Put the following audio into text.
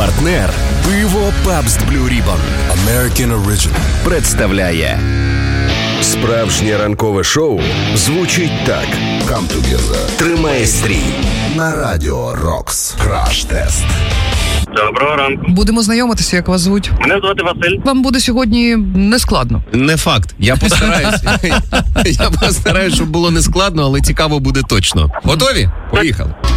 Партнер пиво Pabst Blue Ribbon American Original представляє справжнє ранкове шоу звучить так. Come together. Тримай стрій на Радіо Рокс. Краш-тест. Доброго ранку. Будемо знайомитися, як вас звуть. Мене звати Василь. Вам буде сьогодні нескладно. Не факт. Я постараюсь, щоб було нескладно, але цікаво буде точно. Готові? Поїхали.